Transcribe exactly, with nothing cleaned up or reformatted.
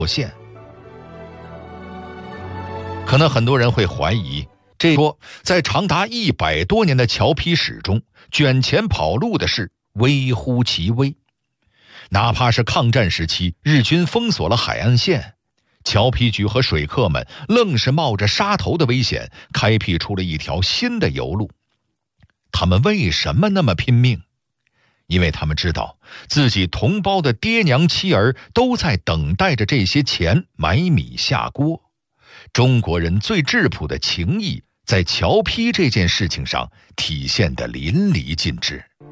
有限。可能很多人会怀疑，这说在长达一百多年的侨批史中，卷钱跑路的事微乎其微。哪怕是抗战时期，日军封锁了海岸线，侨批局和水客们愣是冒着杀头的危险，开辟出了一条新的邮路。他们为什么那么拼命？因为他们知道自己同胞的爹娘妻儿都在等待着这些钱买米下锅。中国人最质朴的情谊，在侨批这件事情上体现得淋漓尽致。